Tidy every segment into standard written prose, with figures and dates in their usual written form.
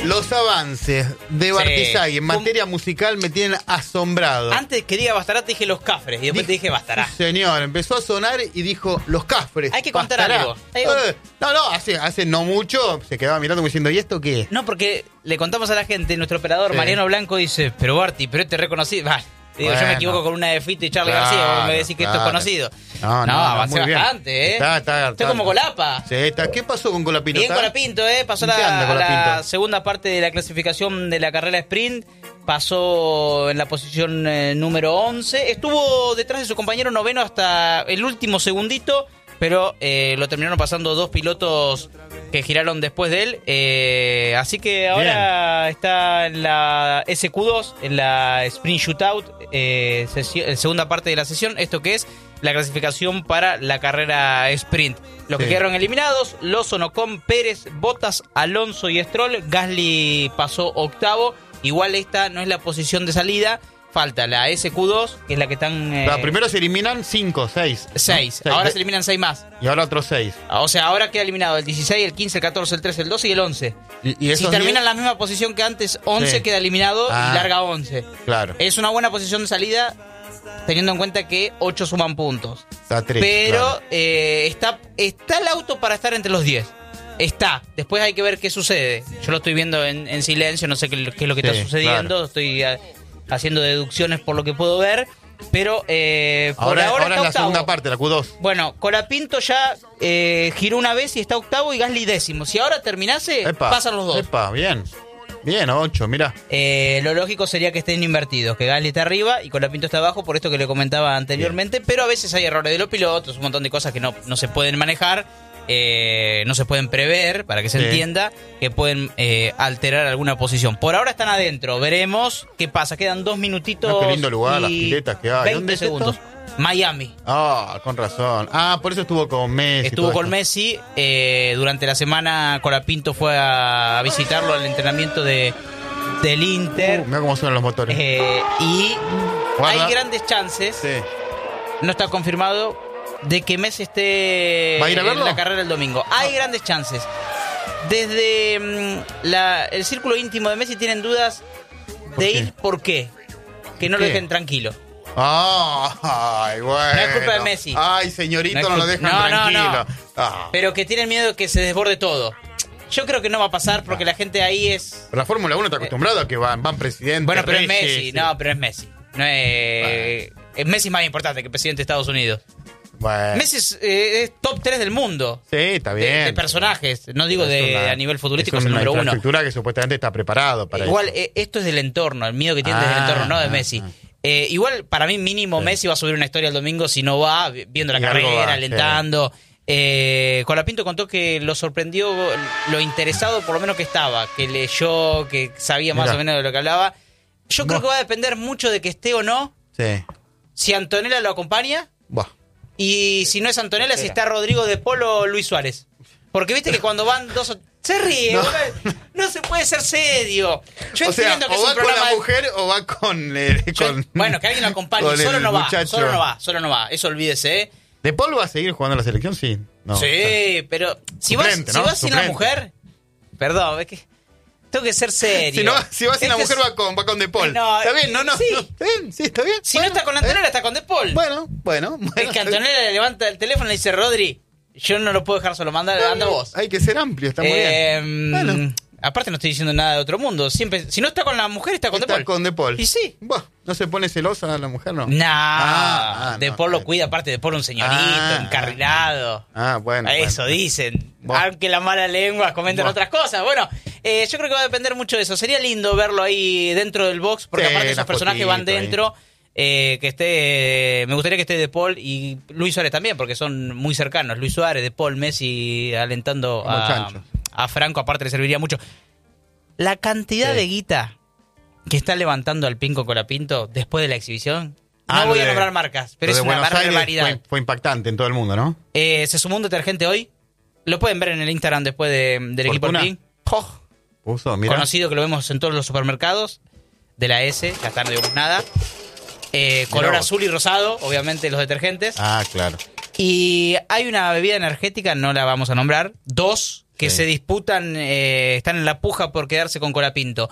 Los avances de Bartizagui en materia musical me tienen asombrado. Antes que diga Bastará te dije Los Cafres y después te dije Bastará. Señor, empezó a sonar y dijo Los Cafres. Hay que contar Bastará. algo. Hace no mucho se quedaba mirando como diciendo, ¿y esto qué es? No, porque le contamos a la gente, nuestro operador Mariano Blanco dice, pero Barti, pero este reconocido. Vale. Digo, yo me equivoco con una de Fito y Charly García, vos me decís que esto es conocido. No, avancé bastante, Estoy como Colapa. Sí, ¿qué pasó con Colapinto? Bien Colapinto, pasó la segunda parte de la clasificación de la carrera sprint. Pasó en la posición número 11. Estuvo detrás de su compañero noveno hasta el último segundito, pero lo terminaron pasando dos pilotos que giraron después de él. Así que ahora está en la SQ2, en la Sprint Shootout, segunda parte de la sesión. Esto que es la clasificación para la carrera sprint. Los que quedaron eliminados: Lawson, Ocon, Pérez, Bottas, Alonso y Stroll. Gasly pasó octavo. Igual esta no es la posición de salida. Falta la SQ2, que es la que están... primero se eliminan 5, 6. 6. Ahora se eliminan 6 más. Y ahora otros 6. O sea, ahora queda eliminado el 16, el 15, el 14, el 13, el 12 y el 11. ¿Y si terminan en la misma posición que antes, 11 queda eliminado y larga 11. Claro. Es una buena posición de salida, teniendo en cuenta que 8 suman puntos. Está triste, pero claro. está el auto para estar entre los 10. Está. Después hay que ver qué sucede. Yo lo estoy viendo en silencio, no sé qué es lo que está sucediendo. Claro. Estoy haciendo deducciones por lo que puedo ver, pero ahora está en la octavo. segunda parte, la Q2. Bueno, Colapinto ya giró una vez y está octavo, y Gasly décimo. Si ahora terminase, pasan los dos. Bien, 8, mirá. Lo lógico sería que estén invertidos, que Gasly está arriba y Colapinto está abajo, por esto que le comentaba anteriormente. Pero a veces hay errores de los pilotos, un montón de cosas que no se pueden manejar. No se pueden prever, para que se entienda, que pueden alterar alguna posición. Por ahora están adentro, veremos qué pasa. Quedan 2 minutitos. Qué lindo lugar, las piletas que hay. 20 segundos. Miami. Con razón. Por eso estuvo con Messi. Estuvo con Messi. Durante la semana Colapinto fue a visitarlo al entrenamiento del Inter. Mira cómo suenan los motores. Y hay grandes chances. No está confirmado de que Messi esté ¿Va a ir a verlo? En la carrera el domingo. Hay grandes chances. Desde el círculo íntimo de Messi tienen dudas de ir. ¿Por qué? Que no lo dejen tranquilo. Ay, bueno. No es culpa de Messi. Ay, señorito, no lo dejan tranquilo. No. Pero que tienen miedo de que se desborde todo. Yo creo que no va a pasar porque la gente ahí es... Pero la Fórmula 1 está acostumbrada a que van presidentes. Bueno, pero es Messi. No, pero es Messi. No es... Messi es más importante que el presidente de Estados Unidos. Bueno. Messi es top 3 del mundo. Sí, está bien. De personajes, no digo a nivel futbolístico, es el número 1. Es una infraestructura que supuestamente está preparado para igual, eso. Esto es del entorno, el miedo que tiene del entorno, no de Messi. Igual, para mí, mínimo Messi va a subir una historia el domingo si no va, viendo la carrera, alentando. Colapinto contó que lo sorprendió lo interesado, por lo menos que estaba, que leyó, que sabía más o menos de lo que hablaba. Yo creo que va a depender mucho de que esté o no. Si Antonella lo acompaña. Y si no es Antonella, si está Rodrigo de Polo o Luis Suárez. Porque viste que cuando van dos... Se ríe, no se puede ser serio. Yo entiendo que o es un va programa con la mujer o va con bueno, que alguien lo acompañe. Solo no va. Eso olvídese. ¿De Paul va a seguir jugando la selección? Sí. Pero si vas sin la mujer... Perdón, es que... Tengo que ser serio. Si va sin la mujer, va con De Paul. ¿Está bien? ¿Está bien? Si no está con Antonella, está con De Paul. Bueno. Es que Antonella le levanta el teléfono y le dice, Rodri, yo no lo puedo dejar solo, anda vos. Hay que ser amplio, está muy bien. Aparte no estoy diciendo nada de otro mundo. Siempre, si no está con la mujer, está con De Paul. Está con De Paul. Y sí. ¿No se pone celosa la mujer, no? De Paul lo cuida, aparte De Paul un señorito, encarrilado. Bueno. Eso dicen. Aunque la mala lengua comentan otras cosas. Bueno, yo creo que va a depender mucho de eso. Sería lindo verlo ahí dentro del box, porque aparte esos personajes van dentro. Que esté, me gustaría que esté De Paul y Luis Suárez también, porque son muy cercanos. Luis Suárez, De Paul, Messi alentando a Franco, aparte le serviría mucho. La cantidad de guita que está levantando al Pinco Colapinto después de la exhibición. No voy a nombrar marcas, pero es una barbaridad. Fue impactante en todo el mundo, ¿no? Se sumó un detergente hoy. Lo pueden ver en el Instagram después del equipo Alpine. Conocido, que lo vemos en todos los supermercados de la S, que hasta no digamos nada. Color azul y rosado, obviamente, los detergentes. Claro. Y hay una bebida energética, no la vamos a nombrar, 2, que se disputan, están en la puja por quedarse con Colapinto.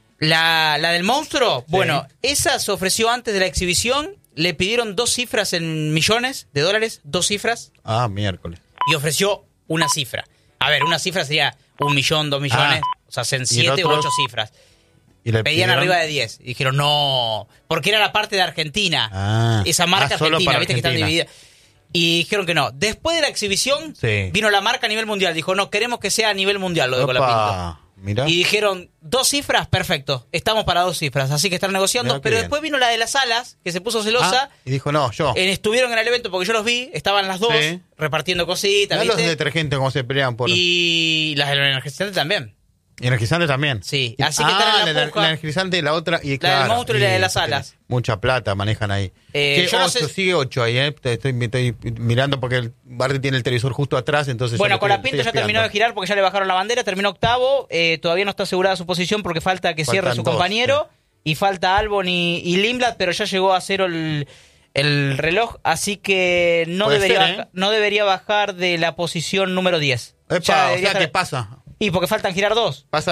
La del monstruo, bueno, esa se ofreció antes de la exhibición, le pidieron 2 cifras en millones de dólares, 2 cifras. Miércoles. Y ofreció una cifra. A ver, una cifra sería 1 millón, 2 millones, o sea, hacen 7 u 8 cifras. ¿Y le pedían arriba de 10? Y dijeron, no, porque era la parte de Argentina, esa marca argentina, viste que están divididas. Y dijeron que no. Después de la exhibición, vino la marca a nivel mundial. Dijo, no, queremos que sea a nivel mundial lo de Colapinto. Mirá. Y dijeron, 2 cifras, perfecto, estamos para 2 cifras, así que están negociando. Pero después vino la de las alas, que se puso celosa. Y dijo, no, yo. Estuvieron en el evento porque yo los vi, estaban las dos repartiendo cositas. Los detergentes como se pelean por... Y las del energizante también. ¿Y energizante también? Sí, así que están en la puja. La energizante y la otra. Y la del monstruo y la de las alas. Mucha plata manejan ahí. Yo no sé... Sigue 8 ahí, estoy mirando porque el Bardi tiene el televisor justo atrás, entonces... Bueno, Colapinto ya terminó de girar porque ya le bajaron la bandera, terminó octavo, todavía no está asegurada su posición porque falta que cierre su compañero, y falta Albon y Lindblad, pero ya llegó a cero el reloj, así que no debería bajar de la posición número 10. ¿Qué pasa? Y porque faltan girar 2. Pasa a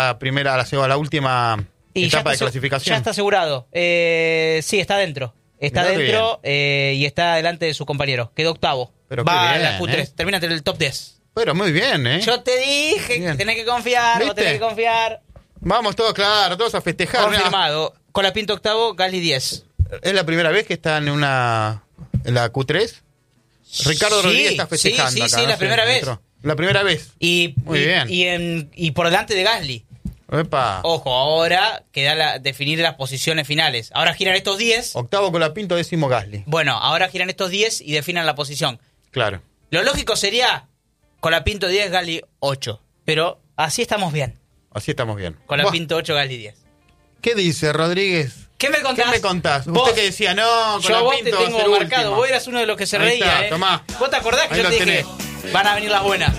la última etapa de clasificación. Ya está asegurado. Sí, está dentro. Está dentro y está delante de su compañero. Quedó octavo. Pero va bien, a la Q3. Termina en el top 10. Pero muy bien, ¿eh? Yo te dije que tenés que confiar. ¿Viste? Vos tenés que confiar. Vamos todos, claro, todos a festejar. Confirmado. Colapinto octavo, Gasly 10. ¿Es la primera vez que está en la Q3? Ricardo Rodríguez está festejando acá. Sí, la primera vez. La primera vez. Muy bien. Y por delante de Gasly. Epa. Ojo, ahora queda definir las posiciones finales. Ahora giran estos 10. Octavo Colapinto, 10º Gasly. Bueno, ahora giran estos 10 y definan la posición. Claro. Lo lógico sería Colapinto 10, Gasly 8. Pero así estamos bien. Colapinto 8, Gasly 10. ¿Qué dice Rodríguez? ¿Qué me contás? Usted que decía, no, yo a vos te tengo marcado. Vos eras uno de los que se reía, Tomá. ¿Vos te acordás que yo te dije, van a venir las buenas?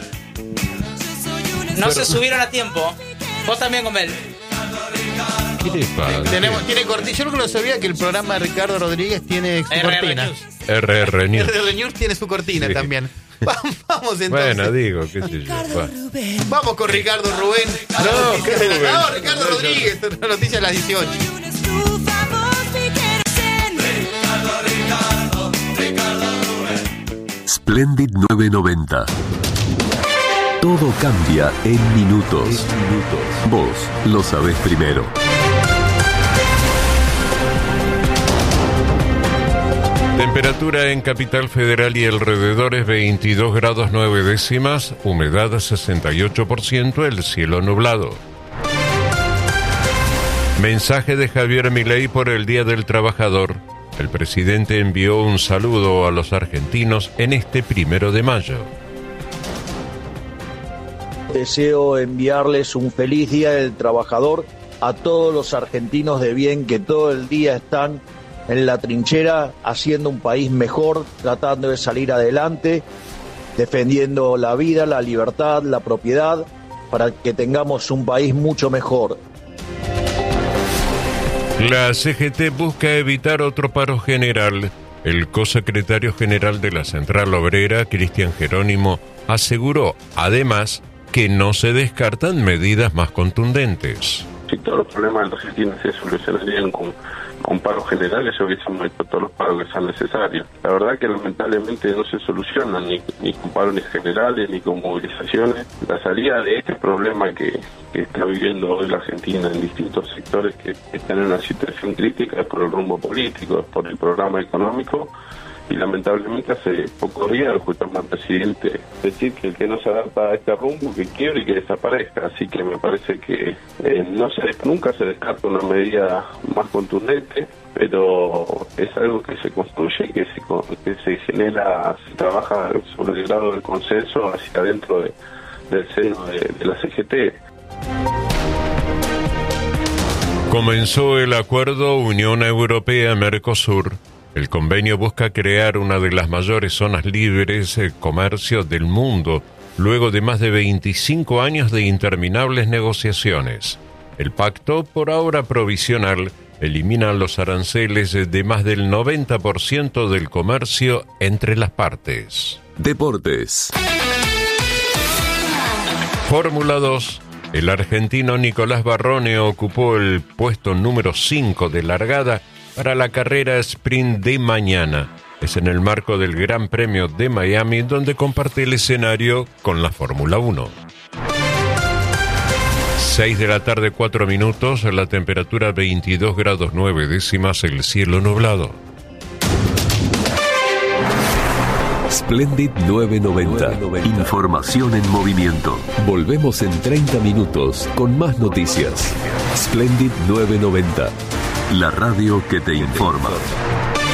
No se subieron a tiempo. Vos también, Gomel. Tiene cortina. Yo no sabía que el programa de Ricardo Rodríguez tiene su cortina. RR News. RR News tiene su cortina también. Vamos entonces. Bueno, digo, qué sé yo. Vamos con Ricardo Rubén. Ricardo Rodríguez. Noticias a las 18. Splendid 990. Todo cambia en minutos. Vos lo sabés primero. Temperatura en Capital Federal y alrededores 22 grados 9 décimas, humedad 68%, el cielo nublado. Mensaje de Javier Milei por el Día del Trabajador. El presidente envió un saludo a los argentinos en este 1 de mayo. Deseo enviarles un feliz Día del Trabajador a todos los argentinos de bien que todo el día están en la trinchera haciendo un país mejor, tratando de salir adelante, defendiendo la vida, la libertad, la propiedad, para que tengamos un país mucho mejor. La CGT busca evitar otro paro general. El cosecretario general de la Central Obrera, Cristian Jerónimo, aseguró, además, que no se descartan medidas más contundentes. Si todos los problemas de los argentinos se solucionarían con paros generales, hubiésemos hecho todos los paros que sean necesarios. La verdad que lamentablemente no se solucionan ni con paros generales ni con movilizaciones. La salida de este problema que está viviendo hoy la Argentina en distintos sectores que están en una situación crítica es por el rumbo político, es por el programa económico. Y lamentablemente hace pocos días escuchamos al presidente decir que el que no se adapta a este rumbo, que quiebre y que desaparezca. Así que me parece que nunca se descarta una medida más contundente, pero es algo que se construye, que se genera, se trabaja sobre el grado del consenso hacia adentro del seno de la CGT. Comenzó el acuerdo Unión Europea-Mercosur. El convenio busca crear una de las mayores zonas libres de comercio del mundo, luego de más de 25 años de interminables negociaciones. El pacto, por ahora provisional, elimina los aranceles de más del 90% del comercio entre las partes. Deportes. Fórmula 2. El argentino Nicolás Barrone ocupó el puesto número 5 de largada para la carrera sprint de mañana. Es en el marco del Gran Premio de Miami, donde comparte el escenario con la Fórmula 1. 6 de la tarde, 4 minutos, la temperatura 22 grados 9 décimas, el cielo nublado. Splendid 990. Información en movimiento. Volvemos en 30 minutos con más noticias. Splendid 990. La radio que te informa.